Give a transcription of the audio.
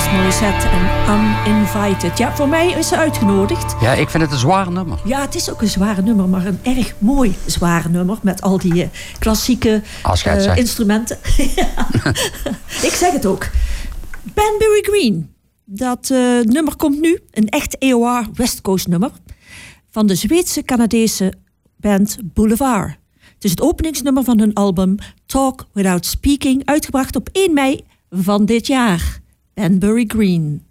Alanis Morissette en Uninvited. Ja, voor mij is ze uitgenodigd. Ja, ik vind het een zwaar nummer. Ja, het is ook een zware nummer, maar een erg mooi zware nummer. Met al die klassieke instrumenten. Ik zeg het ook. Banbury Green. Dat nummer komt nu. Een echt AOR West Coast nummer. Van de Zweedse-Canadese band Boulevard. Het is het openingsnummer van hun album Talk Without Speaking. Uitgebracht op 1 mei van dit jaar. Banbury Green.